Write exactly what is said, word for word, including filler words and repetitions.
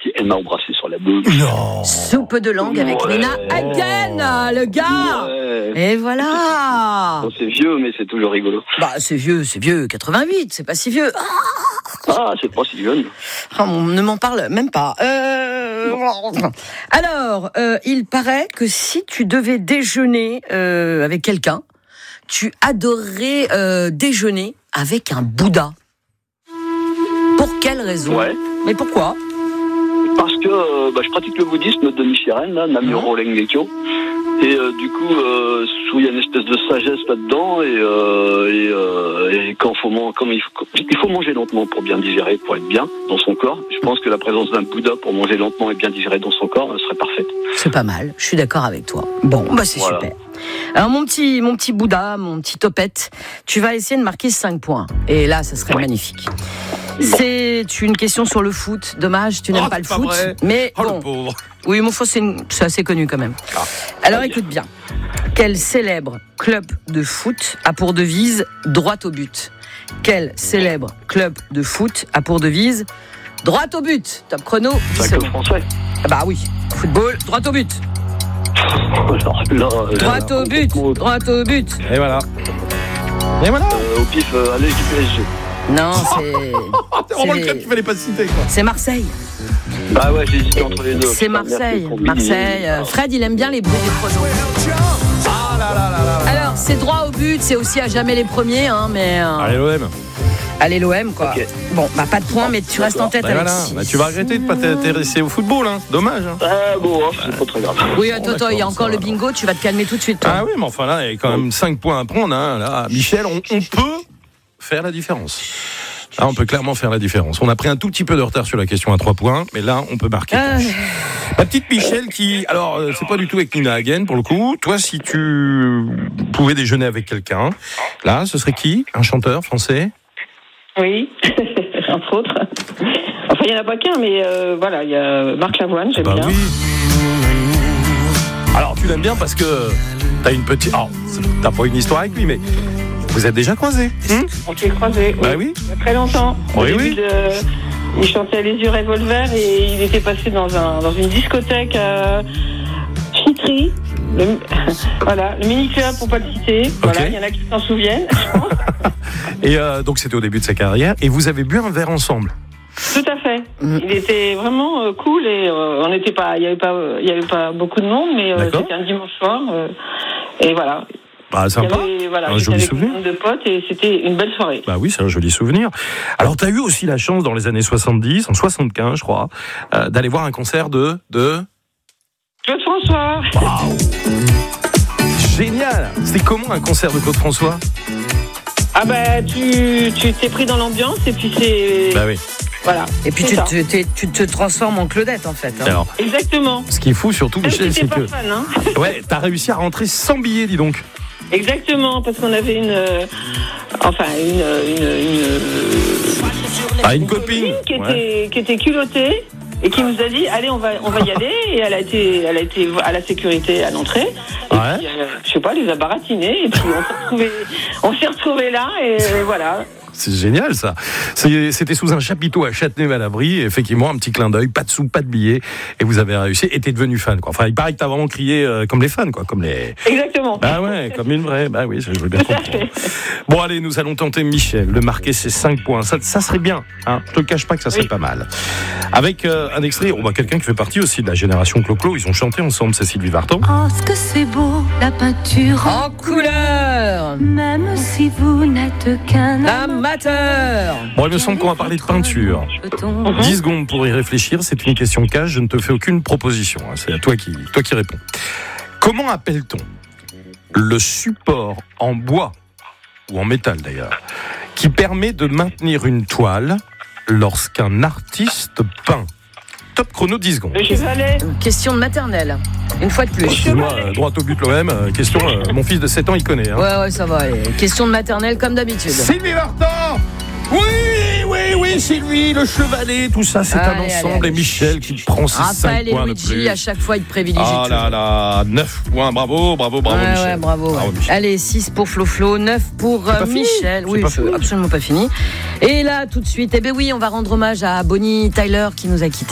puis elle m'a embrassé sur la bouche. Non. Soupe de langue avec Ouais. Lena Hagen, le gars. Ouais. Et voilà. Bon, c'est vieux, mais c'est toujours rigolo. Bah, c'est vieux, c'est vieux, quatre-vingt-huit, c'est pas si vieux. Ah, c'est pas si jeune. Ah, on ne m'en parle même pas. Euh... Alors, euh, il paraît que si tu devais déjeuner euh, avec quelqu'un, tu adorerais euh, déjeuner avec un Bouddha. Pour quelle raison ? Ouais. Mais pourquoi ? Parce que euh, bah, je pratique le bouddhisme de Nichiren, là, Namyoho Renge-kyo. Et euh, du coup, euh, il y a une espèce de sagesse là-dedans, et, euh, et, euh, et quand faut man- comme il, faut, il faut manger lentement pour bien digérer, pour être bien dans son corps. Je pense que la présence d'un Bouddha pour manger lentement et bien digérer dans son corps serait parfaite. C'est pas mal, je suis d'accord avec toi. Bon, bah c'est Voilà. super. Alors mon petit, mon petit Bouddha, mon petit topette, tu vas essayer de marquer cinq points. Et là, ça serait Ouais. magnifique. C'est une question sur le foot. Dommage, tu n'aimes Oh, pas le c'est pas foot. vrai. Mais Oh, bon, le pauvre. oui, mon foot, c'est, une- c'est assez connu quand même. Ah. Alors écoute bien. Quel célèbre club de foot a pour devise droit au but ? Quel célèbre club de foot a pour devise droit au but ? Top chrono, dix C'est un club secondes. français. Ah bah oui, football, droit au but. Alors, là, euh, Droit au but, droit au but. Et voilà. Et voilà. euh, au pif, euh, allez, du P S G. Non, c'est. C'est vraiment le c'est- club qu'il fallait pas citer, quoi. C'est Marseille. Bah ouais, j'ai hésité entre les deux. C'est Putain, Marseille. merci pour Marseille. Billy. euh, Fred, il aime bien les bruits des pronos. Ah là là là là. Alors, c'est droit au but, c'est aussi à jamais les premiers, hein, mais. euh, Allez, l'O M. allez, l'O M, quoi. Ok. Bon, bah, pas de points, mais tu restes en tête Bah, avec voilà. six. Bah, tu vas regretter de pas t'intéresser au football, hein. Dommage, hein. Ah bon, hein, c'est pas très grave. Oui, attends, attends, il y a d'accord, encore ça le va. bingo, tu vas te calmer tout de suite, toi. Ah oui, mais enfin là, il y a quand même cinq points à prendre, hein. Là, Michel, on, on peut faire la différence. Là, on peut clairement faire la différence. On a pris un tout petit peu de retard sur la question à trois points, mais là, on peut marquer. Ah, Ma petite Michel qui, alors, euh, c'est pas du tout avec Nina Hagen pour le coup. Toi, si tu pouvais déjeuner avec quelqu'un, là, ce serait qui ? Un chanteur français ? Oui, entre autres. Enfin, il n'y en a pas qu'un, mais euh, voilà, il y a Marc Lavoine, j'aime Bah bien. oui. Alors, tu l'aimes bien parce que t'as une petite. Alors, t'as pas une histoire avec lui, mais vous êtes déjà croisés. Hum On s'est croisés. Bah oui. Il y a très longtemps. Au Oui, début oui. de- il chantait Les Yeux Revolver et il était passé dans, un, dans une discothèque à Chitry. Le, voilà, le mini-club pour pas le citer. Voilà, il y en a qui s'en souviennent, je pense. Et euh, donc, c'était au début de sa carrière. Et vous avez bu un verre ensemble. Tout à fait. Mm. Il était vraiment euh, cool et euh, on n'était pas, il y avait pas, euh, il y avait pas beaucoup de monde, mais euh, D'accord. c'était un dimanche soir euh, et voilà. Bah, Il y sympa. avait, voilà, Un j'étais joli avec souvenir. une bande de potes et c'était une belle soirée. Bah oui, c'est un joli souvenir. Alors, t'as eu aussi la chance dans les années soixante-dix, en soixante-quinze, je crois, euh, d'aller voir un concert de... de... Claude François. Génial. C'était comment un concert de Claude François ? Ah bah tu, tu t'es pris dans l'ambiance et puis c'est Bah oui. voilà. Et puis c'est tu ça. te, t'es- tu te transformes en Claudette, en fait. hein. Alors, Exactement. ce qui est fou surtout, Même Michel, si c'est t'es pas que... fan, hein. Ouais, t'as réussi à rentrer sans billet, dis donc. Exactement, parce qu'on avait une, euh, enfin une, une, une, Ah, une copine. qui Ouais. était, qui était culottée et qui nous a dit allez on va, on va y aller et elle a été, elle a été à la sécurité à l'entrée. Et Ouais. puis, euh, je sais pas, elle les a baratinés et puis on s'est retrouvés, on s'est retrouvés là et voilà. C'est génial, ça. C'est- C'était sous un chapiteau à Châtenay-Malabry. Effectivement, un petit clin d'œil, pas de sous, pas de billets. Et vous avez réussi. Et t'es devenu fan, quoi. Enfin, il paraît que t'as vraiment crié euh, comme les fans, quoi. Comme les... Exactement. Bah ouais, comme une vraie. Bah oui, je veux bien Tout à comprendre. fait. Bon, allez, nous allons tenter Michel de marquer ses cinq points. Ça, ça serait bien, hein. Je te le cache pas que ça serait Oui. pas mal. Avec euh, un extrait, on voit quelqu'un qui fait partie aussi de la génération Clo-Clo. Ils ont chanté ensemble, c'est Sylvie Vartan. Oh, ce que c'est beau, la peinture. En couleur, Même si vous n'êtes qu'un amateur. Bon, il me semble qu'on va parler de peinture. Peut-on dix secondes pour y réfléchir, c'est une question cash, je ne te fais aucune proposition, hein. C'est à toi qui, toi qui réponds. Comment appelle-t-on le support en bois, ou en métal d'ailleurs, qui permet de maintenir une toile lorsqu'un artiste peint ? Top chrono, dix secondes. Le chevalet. Question de maternelle, une fois de plus. Excuse-moi, euh, droit au but l'O M, euh, question, euh, mon fils de sept ans, il connaît. Hein. Ouais, ouais, ça va aller. Question de maternelle comme d'habitude. Sylvie Vartan. Oui, oui, oui, Sylvie, le chevalet, tout ça, c'est Allez, un allez, ensemble. allez. Et Michel qui prend ses Raphaël cinq et points de Luigi, plus. à chaque fois, ils te privilégient. Ah là toujours. là, neuf points, bravo, bravo, bravo ouais, Michel. ouais, bravo. Bravo, ouais. Michel. Allez, six pour Flo-Flo, neuf pour C'est euh, pas fini. Michel. C'est Oui, pas c'est fini. absolument pas fini. Et là, tout de suite, eh ben oui, on va rendre hommage à Bonnie Tyler qui nous a quittés.